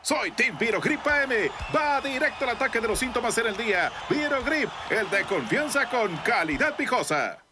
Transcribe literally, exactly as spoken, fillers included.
Soy Team Virogrip A M. Va directo al ataque de los síntomas en el día. Virogrip, el de confianza con calidad picosa.